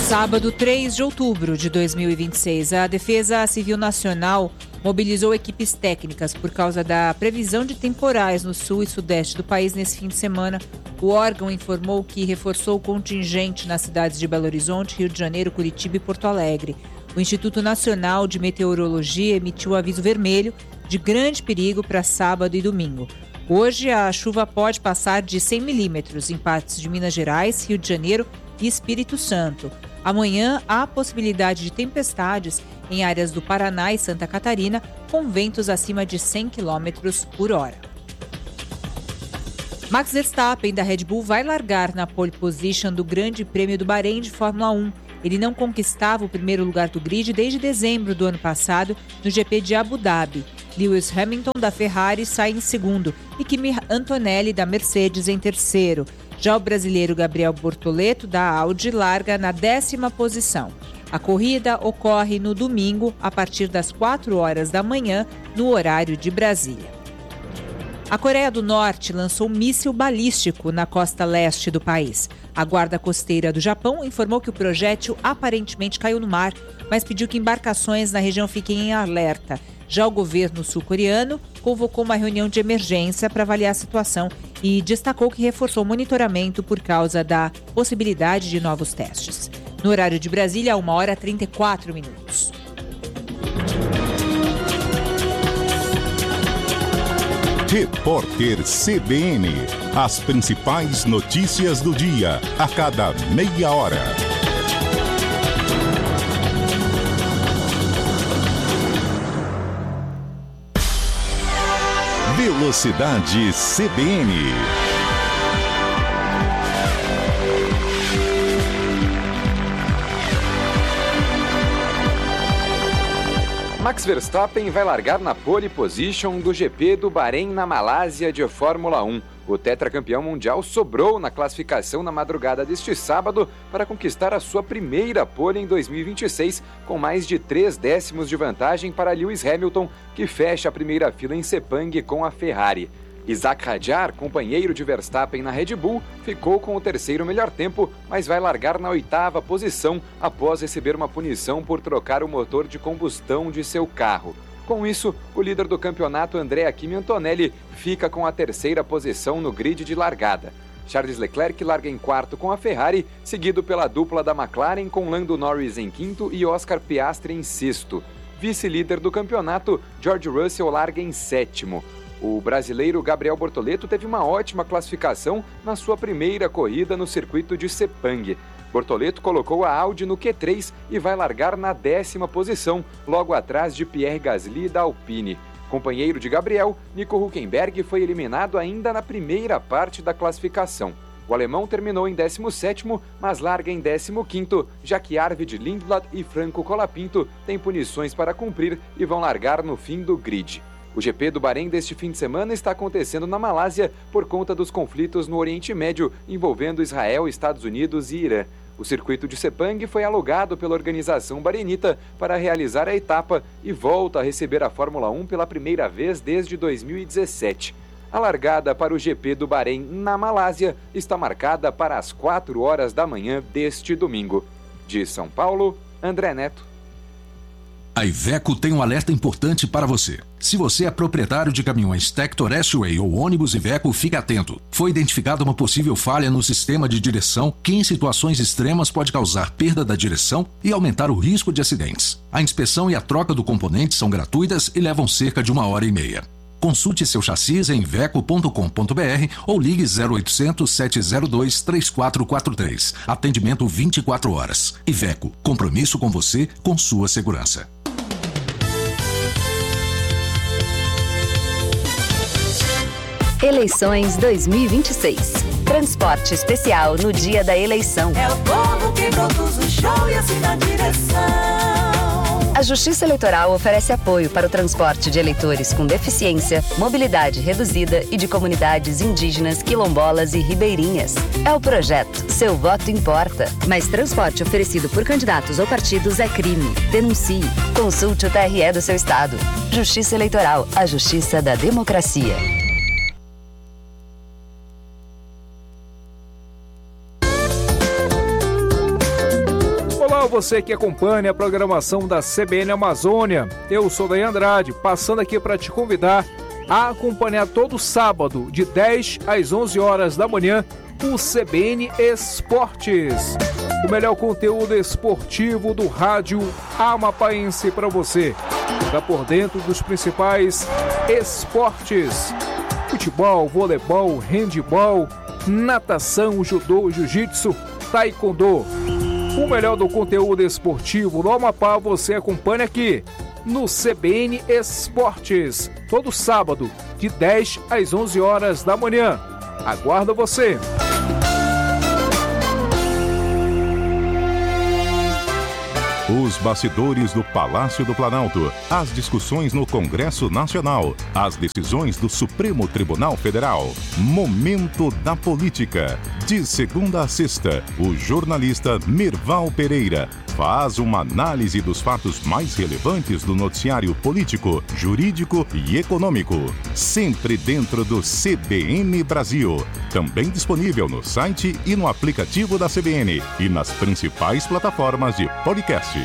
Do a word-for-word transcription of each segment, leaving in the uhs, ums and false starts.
Sábado, três de outubro de dois mil e vinte e seis, a Defesa Civil Nacional mobilizou equipes técnicas por causa da previsão de temporais no sul e sudeste do país nesse fim de semana. O órgão informou que reforçou o contingente nas cidades de Belo Horizonte, Rio de Janeiro, Curitiba e Porto Alegre. O Instituto Nacional de Meteorologia emitiu aviso vermelho de grande perigo para sábado e domingo. Hoje, a chuva pode passar de cem milímetros em partes de Minas Gerais, Rio de Janeiro e Espírito Santo. Amanhã, há possibilidade de tempestades em áreas do Paraná e Santa Catarina, com ventos acima de cem quilômetros por hora. Max Verstappen, da Red Bull, vai largar na pole position do Grande Prêmio do Bahrein de Fórmula um. Ele não conquistava o primeiro lugar do grid desde dezembro do ano passado, no G P de Abu Dhabi. Lewis Hamilton, da Ferrari, sai em segundo e Kimi Antonelli, da Mercedes, em terceiro. Já o brasileiro Gabriel Bortoleto, da Audi, larga na décima posição. A corrida ocorre no domingo, a partir das quatro horas da manhã, no horário de Brasília. A Coreia do Norte lançou um míssil balístico na costa leste do país. A Guarda Costeira do Japão informou que o projétil aparentemente caiu no mar, mas pediu que embarcações na região fiquem em alerta. Já o governo sul-coreano convocou uma reunião de emergência para avaliar a situação e destacou que reforçou o monitoramento por causa da possibilidade de novos testes. No horário de Brasília, uma hora e trinta e quatro minutos. Repórter C B N. As principais notícias do dia, a cada meia hora. Velocidade C B N. Max Verstappen vai largar na pole position do G P do Bahrein, na Malásia, de Fórmula um. O tetracampeão mundial sobrou na classificação na madrugada deste sábado para conquistar a sua primeira pole em dois mil e vinte e seis, com mais de três décimos de vantagem para Lewis Hamilton, que fecha a primeira fila em Sepang com a Ferrari. Isaac Hadjar, companheiro de Verstappen na Red Bull, ficou com o terceiro melhor tempo, mas vai largar na oitava posição após receber uma punição por trocar o motor de combustão de seu carro. Com isso, o líder do campeonato, Andrea Kimi Antonelli, fica com a terceira posição no grid de largada. Charles Leclerc larga em quarto com a Ferrari, seguido pela dupla da McLaren com Lando Norris em quinto e Oscar Piastri em sexto. Vice-líder do campeonato, George Russell larga em sétimo. O brasileiro Gabriel Bortoleto teve uma ótima classificação na sua primeira corrida no circuito de Sepang. Bortoleto colocou a Audi no Q três e vai largar na décima posição, logo atrás de Pierre Gasly da Alpine. Companheiro de Gabriel, Nico Hülkenberg foi eliminado ainda na primeira parte da classificação. O alemão terminou em décimo sétimo, mas larga em décimo quinto, já que Arvid Lindblad e Franco Colapinto têm punições para cumprir e vão largar no fim do grid. O G P do Bahrein deste fim de semana está acontecendo na Malásia por conta dos conflitos no Oriente Médio envolvendo Israel, Estados Unidos e Irã. O circuito de Sepang foi alugado pela organização barenita para realizar a etapa e volta a receber a Fórmula um pela primeira vez desde dois mil e dezessete. A largada para o G P do Bahrein na Malásia está marcada para as quatro horas da manhã deste domingo. De São Paulo, André Neto. A Iveco tem um alerta importante para você. Se você é proprietário de caminhões Tector S-Way ou ônibus Iveco, fique atento. Foi identificada uma possível falha no sistema de direção que em situações extremas pode causar perda da direção e aumentar o risco de acidentes. A inspeção e a troca do componente são gratuitas e levam cerca de uma hora e meia. Consulte seu chassi em iveco ponto com ponto b r ou ligue zero oitocentos, sete zero dois, três quatro quatro três. Atendimento vinte e quatro horas. Iveco, compromisso com você, com sua segurança. Eleições dois mil e vinte e seis. Transporte especial no dia da eleição. É o povo que produz o show e assina a direção. A Justiça Eleitoral oferece apoio para o transporte de eleitores com deficiência, mobilidade reduzida e de comunidades indígenas, quilombolas e ribeirinhas. É o projeto Seu Voto Importa. Mas transporte oferecido por candidatos ou partidos é crime. Denuncie. Consulte o T R E do seu estado. Justiça Eleitoral, a justiça da democracia. você que acompanha a programação da C B N Amazônia, eu sou Daí Andrade, passando aqui para te convidar a acompanhar todo sábado, de dez às onze horas da manhã, o C B N Esportes. O melhor conteúdo esportivo do rádio amapaense para você. Fica por dentro dos principais esportes: futebol, voleibol, handebol, natação, judô, jiu-jitsu, taekwondo. O melhor do conteúdo esportivo do Amapá você acompanha aqui no C B N Esportes, todo sábado, de dez às onze horas da manhã. Aguardo você! Os bastidores do Palácio do Planalto, as discussões no Congresso Nacional, as decisões do Supremo Tribunal Federal. Momento da Política. De segunda a sexta, o jornalista Mirval Pereira faz uma análise dos fatos mais relevantes do noticiário político, jurídico e econômico. Sempre dentro do C B N Brasil. Também disponível no site e no aplicativo da C B N e nas principais plataformas de podcasts.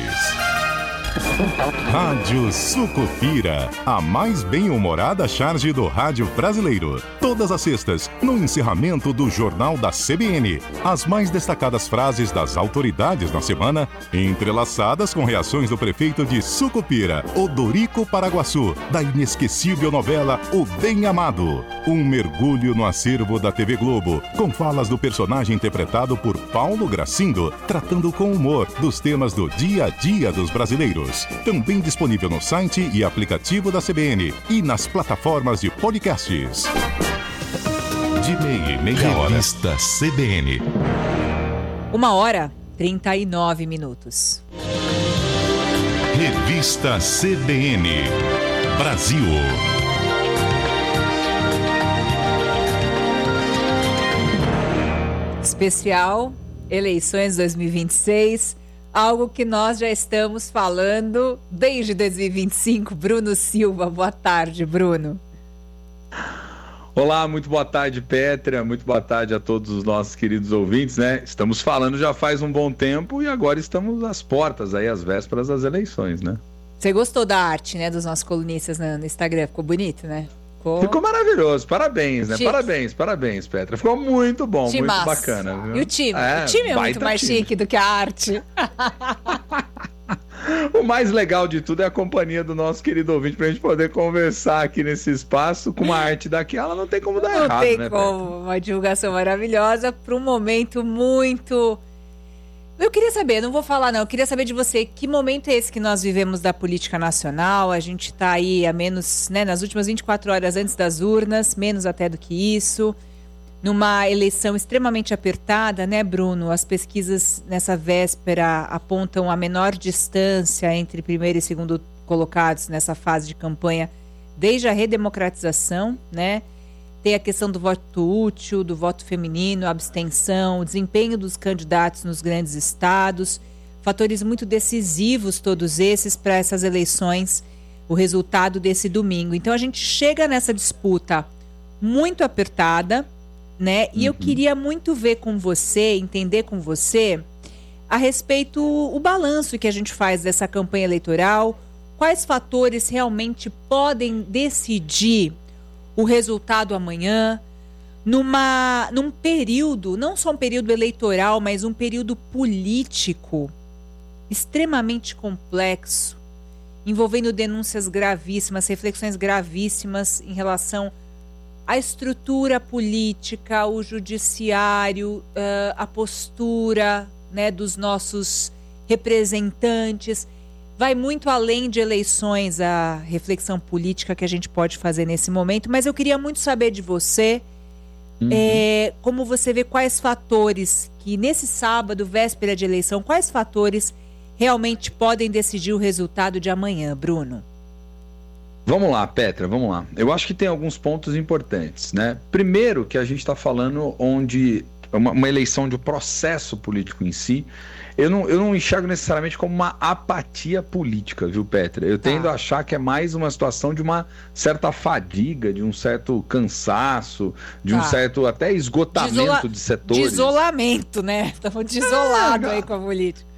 Rádio Sucupira, a mais bem-humorada charge do rádio brasileiro. Todas as sextas, no encerramento do Jornal da C B N, as mais destacadas frases das autoridades na semana, entrelaçadas com reações do prefeito de Sucupira, Odorico Paraguaçu, da inesquecível novela O Bem Amado. Um mergulho no acervo da T V Globo, com falas do personagem interpretado por Paulo Gracindo, tratando com humor dos temas do dia a dia dos brasileiros. Também disponível no site e aplicativo da C B N e nas plataformas de podcasts. De meia e meia hora. Revista C B N. Uma hora, trinta e nove minutos. Revista C B N. Brasil. Especial Eleições dois mil e vinte e seis. Algo que nós já estamos falando desde dois mil e vinte e cinco. Bruno Silva, boa tarde, Bruno. Olá, muito boa tarde, Pétria, muito boa tarde a todos os nossos queridos ouvintes, né? Estamos falando já faz um bom tempo e agora estamos às portas aí, às vésperas das eleições, né? Você gostou da arte, né, dos nossos colunistas no Instagram? Ficou bonito, né? Ficou, Ficou maravilhoso, parabéns, né? Chique. Parabéns, parabéns, Petra. Ficou muito bom, Timaço. muito bacana. Viu? E o time? É, o time é muito baita mais time. chique do que a arte. O mais legal de tudo é a companhia do nosso querido ouvinte pra gente poder conversar aqui nesse espaço com uma arte daquela, não tem como dar Não errado, tem né, como, Petra? uma divulgação maravilhosa para um momento muito... Eu queria saber, não vou falar não, eu queria saber de você, que momento é esse que nós vivemos da política nacional? A gente está aí a menos, né, nas últimas vinte e quatro horas antes das urnas, menos até do que isso, numa eleição extremamente apertada, né, Bruno? As pesquisas nessa véspera apontam a menor distância entre primeiro e segundo colocados nessa fase de campanha desde a redemocratização, né? Tem a questão do voto útil, do voto feminino, a abstenção, o desempenho dos candidatos nos grandes estados, fatores muito decisivos todos esses para essas eleições, o resultado desse domingo. Então a gente chega nessa disputa muito apertada, né? E uhum. eu queria muito ver com você, entender com você a respeito o balanço que a gente faz dessa campanha eleitoral, quais fatores realmente podem decidir o resultado amanhã, numa, num período, não só um período eleitoral, mas um período político extremamente complexo, envolvendo denúncias gravíssimas, reflexões gravíssimas em relação à estrutura política, o judiciário, uh, a postura, né, dos nossos representantes. Vai muito além de eleições a reflexão política que a gente pode fazer nesse momento, mas eu queria muito saber de você, uhum. é, como você vê quais fatores que nesse sábado, véspera de eleição, quais fatores realmente podem decidir o resultado de amanhã, Bruno? Vamos lá, Petra, vamos lá. Eu acho que tem alguns pontos importantes, né? Primeiro, que a gente está falando onde uma, uma eleição de um processo político em si, eu não, eu não enxergo necessariamente como uma apatia política, viu, Petra? Eu tendo ah. a achar que é mais uma situação de uma certa fadiga, de um certo cansaço, de um ah. certo até esgotamento de, isola... de setores. De isolamento, né? Estamos de isolado ah, aí com a política.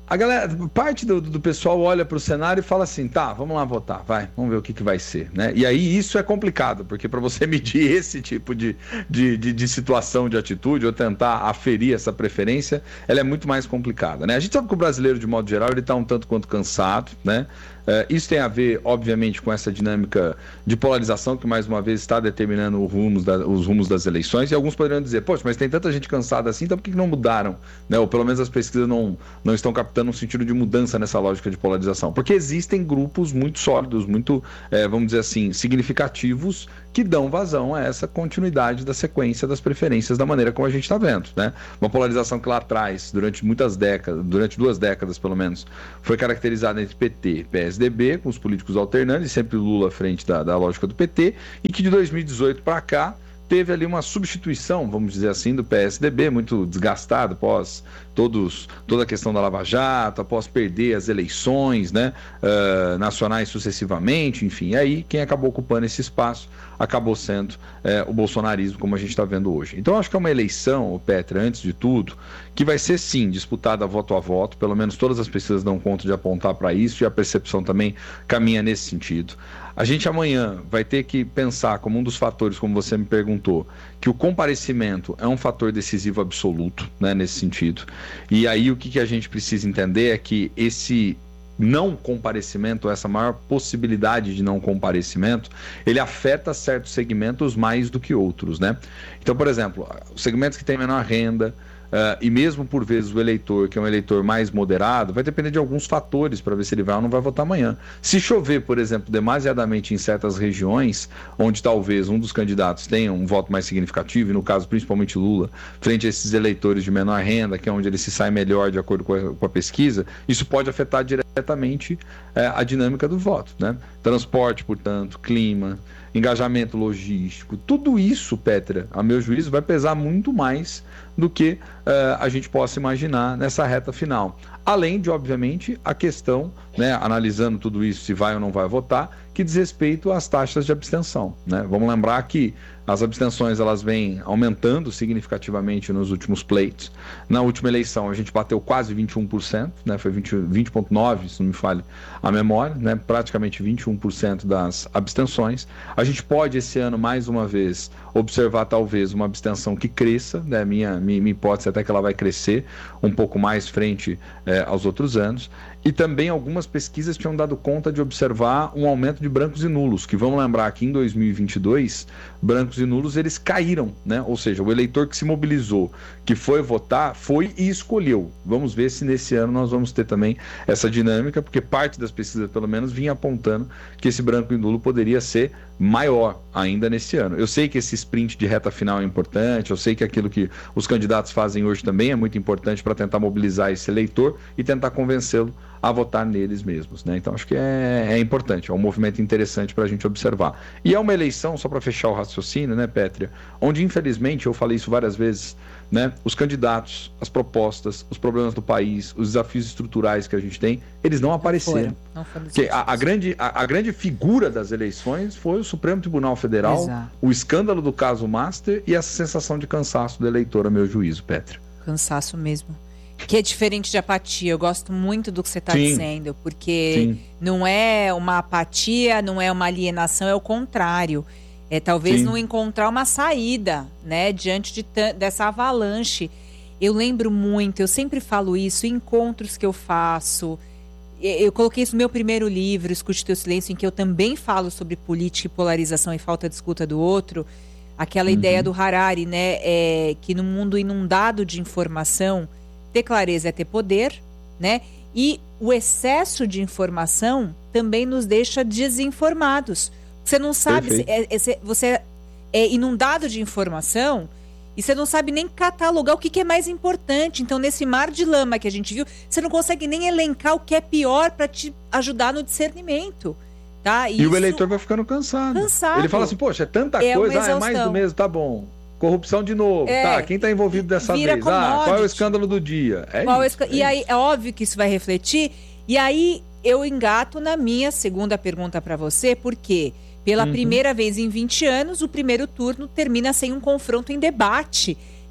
A galera, parte do, do pessoal olha para o cenário e fala assim, tá, vamos lá votar, vai, vamos ver o que, que vai ser, né? E aí isso é complicado, porque para você medir esse tipo de, de, de, de situação, de atitude, ou tentar aferir essa preferência, ela é muito mais complicada, né? A gente sabe que o brasileiro, de modo geral, ele está um tanto quanto cansado, né? Uh, isso tem a ver, obviamente, com essa dinâmica de polarização que, mais uma vez, está determinando os rumos, da, os rumos das eleições. E alguns poderiam dizer, poxa, mas tem tanta gente cansada assim, então por que, que não mudaram? Né? Ou pelo menos as pesquisas não, não estão captando um sentido de mudança nessa lógica de polarização. Porque existem grupos muito sólidos, muito, é, vamos dizer assim, significativos, que dão vazão a essa continuidade da sequência das preferências da maneira como a gente está vendo, né? Uma polarização que lá atrás, durante muitas décadas, durante duas décadas pelo menos, foi caracterizada entre P T e P S D B, com os políticos alternando, e sempre Lula à frente da, da lógica do P T, e que de dois mil e dezoito para cá teve ali uma substituição, vamos dizer assim, do P S D B, muito desgastado após todos, toda a questão da Lava Jato, após perder as eleições, né, uh, nacionais sucessivamente, enfim. Aí quem acabou ocupando esse espaço acabou sendo uh, o bolsonarismo, como a gente está vendo hoje. Então acho que é uma eleição, Petra, antes de tudo, que vai ser sim disputada voto a voto, pelo menos todas as pesquisas dão conta de apontar para isso, e a percepção também caminha nesse sentido. A gente amanhã vai ter que pensar como um dos fatores, como você me perguntou, que o comparecimento é um fator decisivo absoluto, né, nesse sentido. E aí o que, que a gente precisa entender é que esse não comparecimento, essa maior possibilidade de não comparecimento, ele afeta certos segmentos mais do que outros, né? Então, por exemplo, os segmentos que têm menor renda, Uh, e mesmo por vezes o eleitor, que é um eleitor mais moderado, vai depender de alguns fatores para ver se ele vai ou não vai votar amanhã. Se chover, por exemplo, demasiadamente em certas regiões, onde talvez um dos candidatos tenha um voto mais significativo, e no caso principalmente Lula, frente a esses eleitores de menor renda, que é onde ele se sai melhor de acordo com a, com a pesquisa, isso pode afetar diretamente uh, a dinâmica do voto, né? Transporte, portanto, clima, engajamento logístico, tudo isso, Petra, a meu juízo, vai pesar muito mais do que uh, a gente possa imaginar nessa reta final. Além de, obviamente, a questão, né, analisando tudo isso, se vai ou não vai votar, que diz respeito às taxas de abstenção, né? Vamos lembrar que as abstenções elas vêm aumentando significativamente nos últimos pleitos. Na última eleição a gente bateu quase vinte e um por cento, né? Foi vinte vírgula nove por cento, se não me falha a memória, né? Praticamente vinte e um por cento das abstenções. A gente pode esse ano, mais uma vez, observar talvez uma abstenção que cresça, né? Minha, minha, minha hipótese é até que ela vai crescer um pouco mais frente eh, aos outros anos. E também algumas pesquisas tinham dado conta de observar um aumento de brancos e nulos, que vamos lembrar que em dois mil e vinte e dois, brancos e nulos eles caíram, né? Ou seja, o eleitor que se mobilizou, que foi votar, foi e escolheu. Vamos ver se nesse ano nós vamos ter também essa dinâmica, porque parte das pesquisas, pelo menos, vinha apontando que esse branco e nulo poderia ser maior ainda nesse ano. Eu sei que esse sprint de reta final é importante, eu sei que aquilo que os candidatos fazem hoje também é muito importante para tentar mobilizar esse eleitor e tentar convencê-lo a votar neles mesmos, né? Então acho que é, é importante, é um movimento interessante para a gente observar. E é uma eleição, só para fechar o raciocínio, né, Pétria, onde infelizmente, eu falei isso várias vezes, né, os candidatos, as propostas, os problemas do país, os desafios estruturais que a gente tem, eles não, não apareceram. Foram, não foram Porque a, a, grande, a, a grande figura das eleições foi o Supremo Tribunal Federal, Exato. O escândalo do caso Master e essa sensação de cansaço do eleitor, a meu juízo, Pétria. Cansaço mesmo. Que é diferente de apatia. Eu gosto muito do que você está dizendo, porque Sim. não é uma apatia, não é uma alienação, é o contrário. É talvez Sim. não encontrar uma saída, né, diante de dessa avalanche. Eu lembro muito, eu sempre falo isso, encontros que eu faço. Eu coloquei isso no meu primeiro livro, Escute Teu Silêncio, em que eu também falo sobre política e polarização e falta de escuta do outro. Aquela uhum. ideia do Harari, né, é, que no mundo inundado de informação, ter clareza é ter poder, né? E o excesso de informação também nos deixa desinformados. Você não sabe, é, é, você é inundado de informação e você não sabe nem catalogar o que, que é mais importante. Então, nesse mar de lama que a gente viu, você não consegue nem elencar o que é pior para te ajudar no discernimento. Tá? E, e isso... o eleitor vai ficando cansado. cansado. Ele fala assim, poxa, é tanta é coisa, ah, é mais do mesmo, tá bom. Corrupção de novo, é, tá, quem está envolvido dessa vez? Ah, qual é o escândalo do dia? É qual isso, é e é aí, isso. é óbvio que isso vai refletir, e aí eu engato na minha segunda pergunta para você, porque pela uhum. primeira vez em vinte anos, o primeiro turno termina sem um confronto em debate.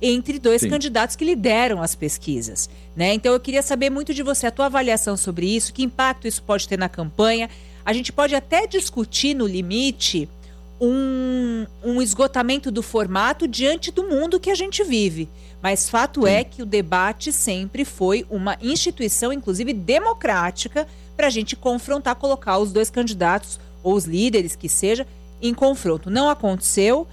entre dois Sim. candidatos que lideram as pesquisas, né? Então eu queria saber muito de você, a tua avaliação sobre isso, que impacto isso pode ter na campanha. A gente pode até discutir, no limite, um, um esgotamento do formato diante do mundo que a gente vive. Mas fato é que o debate sempre foi uma instituição, inclusive democrática, para a gente confrontar, colocar os dois candidatos, ou os líderes que seja, em confronto. Não aconteceu.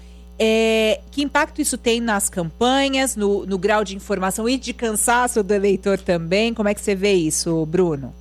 É, que impacto isso tem nas campanhas, no, no grau de informação e de cansaço do eleitor também? Como é que você vê isso, Bruno?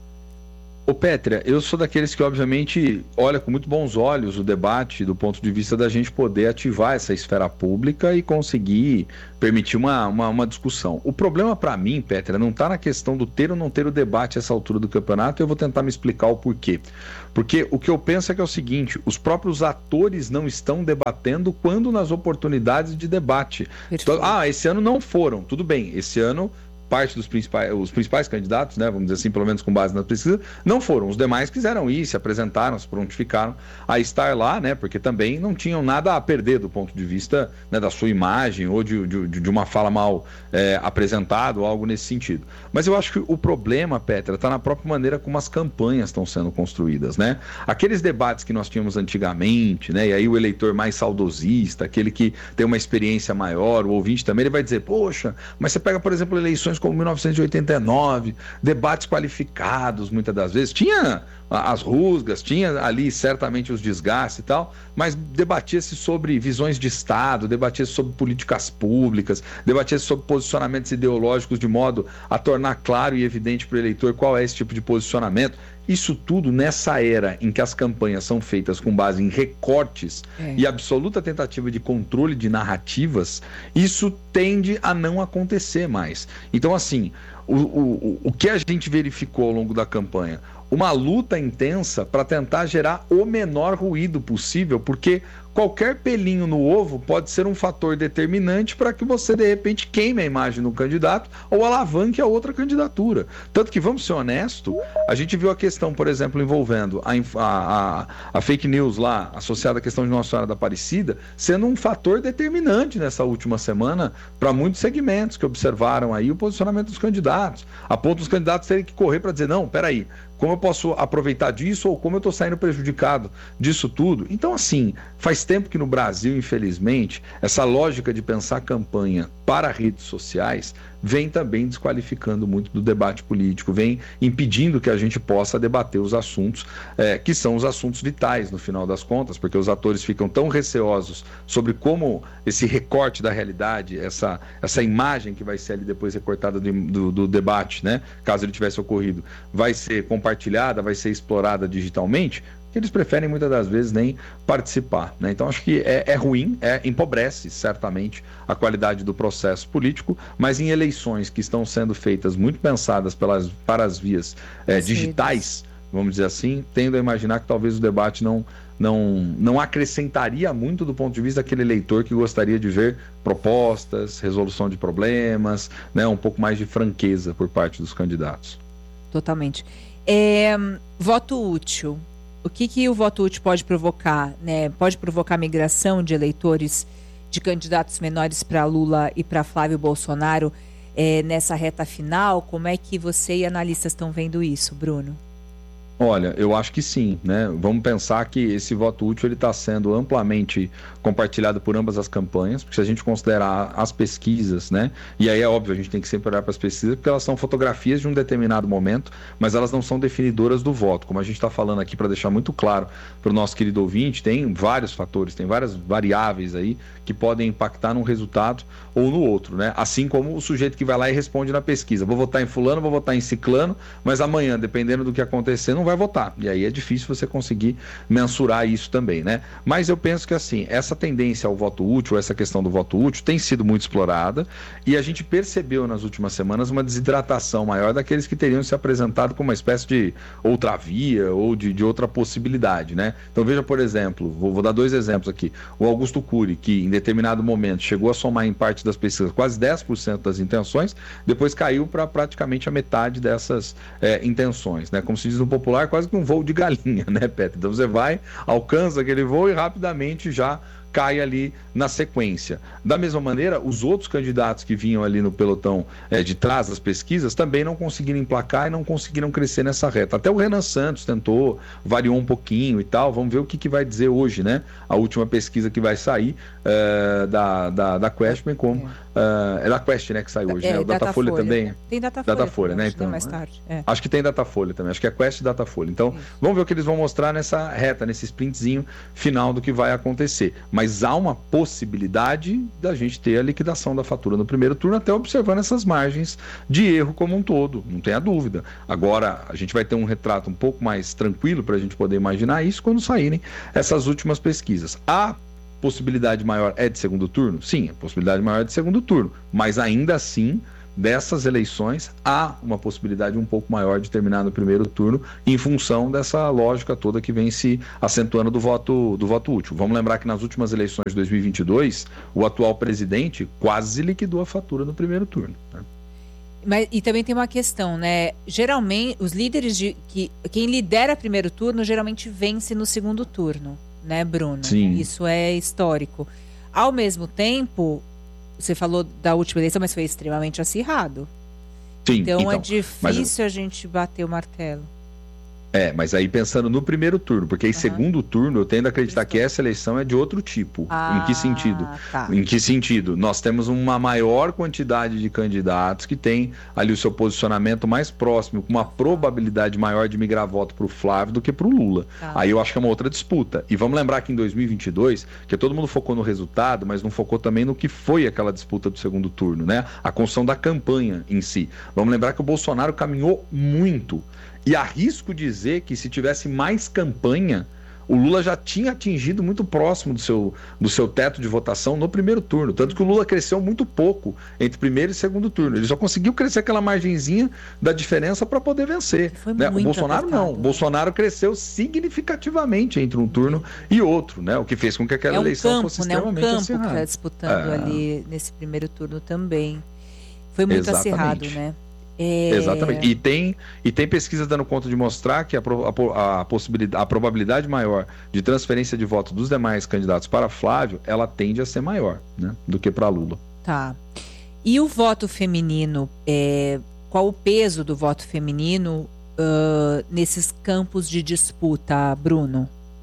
Ô Pétria, eu sou daqueles que obviamente olha com muito bons olhos o debate do ponto de vista da gente poder ativar essa esfera pública e conseguir permitir uma, uma, uma discussão. O problema para mim, Pétria, não está na questão do ter ou não ter o debate a essa altura do campeonato, e eu vou tentar me explicar o porquê. Porque o que eu penso é que é o seguinte, os próprios atores não estão debatendo quando nas oportunidades de debate. Então, ah, esse ano não foram, tudo bem, esse ano parte dos principais, os principais candidatos, né, vamos dizer assim, pelo menos com base na pesquisa, não foram. Os demais quiseram ir, se apresentaram, se prontificaram a estar lá, né, porque também não tinham nada a perder do ponto de vista, né, da sua imagem ou de, de, de uma fala mal é, apresentada ou algo nesse sentido. Mas eu acho que o problema, Pétria, está na própria maneira como as campanhas estão sendo construídas, né? Aqueles debates que nós tínhamos antigamente, né, e aí o eleitor mais saudosista, aquele que tem uma experiência maior, o ouvinte também, ele vai dizer, poxa, mas você pega, por exemplo, eleições como mil novecentos e oitenta e nove, debates qualificados muitas das vezes, tinha as rusgas, tinha ali certamente os desgastes e tal, mas debatia-se sobre visões de Estado, debatia-se sobre políticas públicas, debatia-se sobre posicionamentos ideológicos de modo a tornar claro e evidente para o eleitor qual é esse tipo de posicionamento. Isso tudo nessa era em que as campanhas são feitas com base em recortes é. e absoluta tentativa de controle de narrativas, isso tende a não acontecer mais. Então, assim, o, o, o que a gente verificou ao longo da campanha? Uma luta intensa para tentar gerar o menor ruído possível, porque qualquer pelinho no ovo pode ser um fator determinante para que você, de repente, queime a imagem do candidato ou alavanque a outra candidatura. Tanto que, vamos ser honestos, a gente viu a questão, por exemplo, envolvendo a, a, a fake news lá, associada à questão de Nossa Senhora da Aparecida, sendo um fator determinante nessa última semana para muitos segmentos que observaram aí o posicionamento dos candidatos, a ponto dos candidatos terem que correr para dizer, não, peraí, como eu posso aproveitar disso ou como eu estou saindo prejudicado disso tudo? Então, assim, faz tempo que no Brasil, infelizmente, essa lógica de pensar campanha para redes sociais vem também desqualificando muito do debate político, vem impedindo que a gente possa debater os assuntos é, que são os assuntos vitais no final das contas, porque os atores ficam tão receosos sobre como esse recorte da realidade, essa, essa imagem que vai ser ali depois recortada do, do, do debate, né, caso ele tivesse ocorrido, vai ser compartilhada, vai ser explorada digitalmente, que eles preferem muitas das vezes nem participar, né? Então acho que é, é ruim, é, empobrece certamente a qualidade do processo político, mas em eleições que estão sendo feitas muito pensadas pelas, para as vias é, digitais, vamos dizer assim, tendo a imaginar que talvez o debate não, não, não acrescentaria muito do ponto de vista daquele eleitor que gostaria de ver propostas, resolução de problemas, né? Um pouco mais de franqueza por parte dos candidatos. Totalmente. É, voto útil. O que, que o voto útil pode provocar, né? Pode provocar migração de eleitores de candidatos menores para Lula e para Flávio Bolsonaro é, nessa reta final? Como é que você e analistas estão vendo isso, Bruno? Olha, eu acho que sim, né? Vamos pensar que esse voto útil ele está sendo amplamente compartilhado por ambas as campanhas, porque se a gente considerar as pesquisas, né? E aí é óbvio, a gente tem que sempre olhar para as pesquisas, porque elas são fotografias de um determinado momento, mas elas não são definidoras do voto. Como a gente está falando aqui, para deixar muito claro para o nosso querido ouvinte, tem vários fatores, tem várias variáveis aí que podem impactar num resultado ou no outro, né? Assim como o sujeito que vai lá e responde na pesquisa, vou votar em fulano, vou votar em ciclano, mas amanhã, dependendo do que acontecer, não vai votar. E aí é difícil você conseguir mensurar isso também, né? Mas eu penso que assim, essa tendência ao voto útil, essa questão do voto útil tem sido muito explorada e a gente percebeu nas últimas semanas uma desidratação maior daqueles que teriam se apresentado como uma espécie de outra via ou de, de outra possibilidade, né? Então veja, por exemplo, vou, vou dar dois exemplos aqui. O Augusto Cury, que em determinado momento chegou a somar em parte das pesquisas quase dez por cento das intenções, depois caiu para praticamente a metade dessas é, intenções, né? Como se diz no popular, quase que um voo de galinha, né, Petra? Então você vai, alcança aquele voo e rapidamente já cai ali na sequência. Da mesma maneira, os outros candidatos que vinham ali no pelotão é, de trás das pesquisas também não conseguiram emplacar e não conseguiram crescer nessa reta. Até o Renan Santos tentou, variou um pouquinho e tal. Vamos ver o que, que vai dizer hoje, né? A última pesquisa que vai sair uh, da, da, da Questman, como uh, é da Quest, né, que saiu hoje, é, né? O Datafolha, Datafolha também. Tem Datafolha, Datafolha, né? Então, mais tarde. É. Acho que tem Datafolha também. Acho que é Quest e Datafolha. Então, Isso. vamos ver o que eles vão mostrar nessa reta, nesse sprintzinho final do que vai acontecer. Mas há uma possibilidade da gente ter a liquidação da fatura no primeiro turno, até observando essas margens de erro como um todo, não tenha dúvida. Agora, a gente vai ter um retrato um pouco mais tranquilo para a gente poder imaginar isso quando saírem essas últimas pesquisas. A possibilidade maior é de segundo turno? Sim, a possibilidade maior é de segundo turno, mas ainda assim, dessas eleições, há uma possibilidade um pouco maior de terminar no primeiro turno, em função dessa lógica toda que vem se acentuando do voto, do voto útil. Vamos lembrar que nas últimas eleições de dois mil e vinte e dois, o atual presidente quase liquidou a fatura no primeiro turno, né? Mas, e também tem uma questão, né? Geralmente, os líderes de... que quem lidera primeiro turno, geralmente vence no segundo turno, né, Bruno? Sim. Isso é histórico. Ao mesmo tempo... Você falou da última eleição, mas foi extremamente acirrado. Sim, então, então é mas... difícil a gente bater o martelo. É, mas aí pensando no primeiro turno, porque em uhum. segundo turno eu tendo a acreditar que essa eleição é de outro tipo. Ah, em que sentido? Tá. Em que sentido? Nós temos uma maior quantidade de candidatos que tem ali o seu posicionamento mais próximo, com uma probabilidade maior de migrar voto para o Flávio do que para o Lula. Tá. Aí eu acho que é uma outra disputa. E vamos lembrar que em dois mil e vinte e dois, que todo mundo focou no resultado, mas não focou também no que foi aquela disputa do segundo turno, né? A construção da campanha em si. Vamos lembrar que o Bolsonaro caminhou muito. E arrisco dizer que se tivesse mais campanha, o Lula já tinha atingido muito próximo do seu, do seu teto de votação no primeiro turno. Tanto que o Lula cresceu muito pouco entre primeiro e segundo turno. Ele só conseguiu crescer aquela margenzinha da diferença para poder vencer. Né? O Bolsonaro apertado, não. O Bolsonaro cresceu significativamente entre um turno e outro, né? O que fez com que aquela é um eleição campo, fosse né? extremamente um campo acirrada. que está disputando é. ali nesse primeiro turno também. Foi muito Exatamente. acirrado, né? É... Exatamente. E tem, e tem pesquisas dando conta de mostrar que a, a, a, possibilidade, a probabilidade maior de transferência de voto dos demais candidatos para Flávio, ela tende a ser maior, né, do que para Lula. Tá. E o voto feminino, é, qual o peso do voto feminino uh, nesses campos de disputa, Bruno?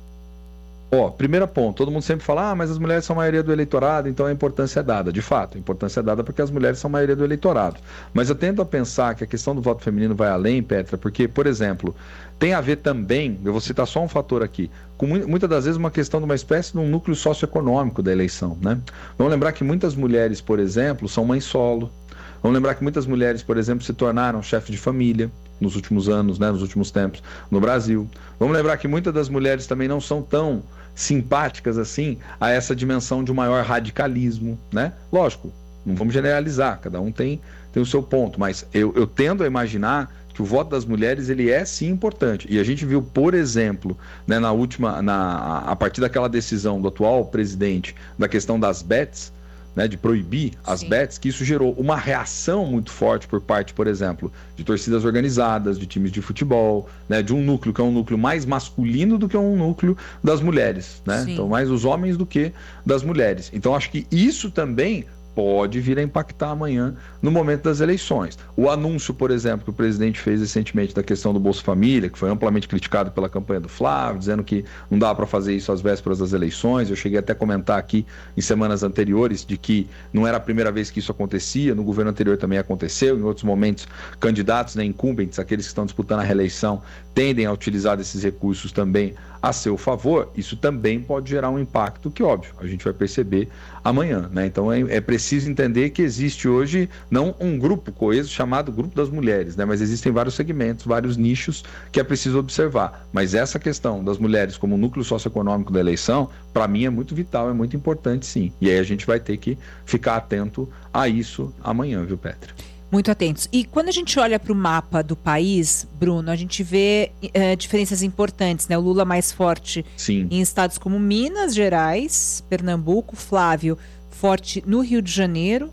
Ó, primeiro ponto, todo mundo sempre fala, ah, mas as mulheres são a maioria do eleitorado, então a importância é dada. De fato, a importância é dada porque as mulheres são a maioria do eleitorado. Mas eu tendo a pensar que a questão do voto feminino vai além, Petra, porque, por exemplo, tem a ver também, eu vou citar só um fator aqui, com muitas das vezes uma questão de uma espécie de um núcleo socioeconômico da eleição, né? Vamos lembrar que muitas mulheres, por exemplo, são mães solo. Vamos lembrar que muitas mulheres, por exemplo, se tornaram chefe de família nos últimos anos, né, nos últimos tempos, no Brasil. Vamos lembrar que muitas das mulheres também não são tão simpáticas assim a essa dimensão de um maior radicalismo, né? Lógico, não vamos generalizar, cada um tem, tem o seu ponto, mas eu, eu tendo a imaginar que o voto das mulheres ele é sim importante. E a gente viu, por exemplo, né, na última, na, a partir daquela decisão do atual presidente da questão das bets, né, de proibir as Sim. bets, que isso gerou uma reação muito forte por parte, por exemplo, de torcidas organizadas, de times de futebol, né, de um núcleo que é um núcleo mais masculino do que um núcleo das mulheres, né? Então mais os homens do que das mulheres. Então acho que isso também pode vir a impactar amanhã no momento das eleições. O anúncio, por exemplo, que o presidente fez recentemente da questão do Bolsa Família, que foi amplamente criticado pela campanha do Flávio, dizendo que não dá para fazer isso às vésperas das eleições. Eu cheguei até a comentar aqui em semanas anteriores de que não era a primeira vez que isso acontecia, no governo anterior também aconteceu, em outros momentos candidatos, né, incumbentes, aqueles que estão disputando a reeleição, tendem a utilizar desses recursos também a seu favor. Isso também pode gerar um impacto que, óbvio, a gente vai perceber amanhã, né? Então é, é preciso entender que existe hoje não um grupo coeso chamado Grupo das Mulheres, né? Mas existem vários segmentos, vários nichos que é preciso observar. Mas essa questão das mulheres como núcleo socioeconômico da eleição, para mim é muito vital, é muito importante sim. E aí a gente vai ter que ficar atento a isso amanhã, viu, Petra? Muito atentos. E quando a gente olha para o mapa do país, Bruno, a gente vê é, diferenças importantes, né? O Lula mais forte Sim. em estados como Minas Gerais, Pernambuco, Flávio forte no Rio de Janeiro,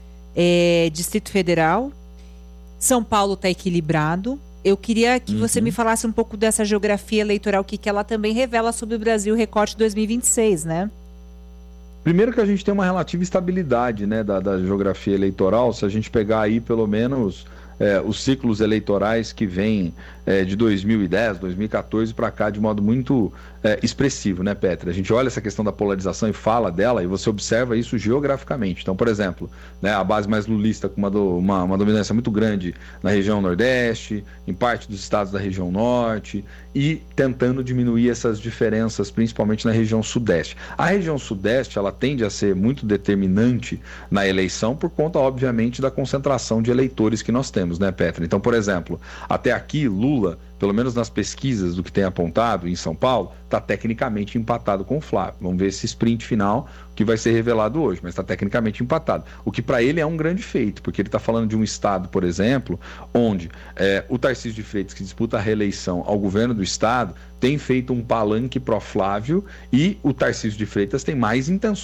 é, Distrito Federal, São Paulo está equilibrado. Eu queria que uhum. você me falasse um pouco dessa geografia eleitoral, que, que ela também revela sobre o Brasil Recorte dois mil e vinte e seis, né? Primeiro que a gente tem uma relativa estabilidade, né, da, da geografia eleitoral, se a gente pegar aí pelo menos é, os ciclos eleitorais que vêm é, de dois mil e dez, dois mil e quatorze para cá de modo muito é, expressivo, né, Petra? A gente olha essa questão da polarização e fala dela e você observa isso geograficamente. Então, por exemplo, né, a base mais lulista com uma, do, uma, uma dominância muito grande na região Nordeste, em parte dos estados da região Norte e tentando diminuir essas diferenças, principalmente na região Sudeste. A região Sudeste, ela tende a ser muito determinante na eleição por conta, obviamente, da concentração de eleitores que nós temos, né, Petra? Então, por exemplo, até aqui, Lula, pelo menos nas pesquisas do que tem apontado em São Paulo, está tecnicamente empatado com o Flávio. Vamos ver esse sprint final que vai ser revelado hoje, mas está tecnicamente empatado. O que para ele é um grande feito, porque ele está falando de um estado, por exemplo, onde é, o Tarcísio de Freitas, que disputa a reeleição ao governo do estado, tem feito um palanque pró-Flávio e o Tarcísio de Freitas tem mais intenções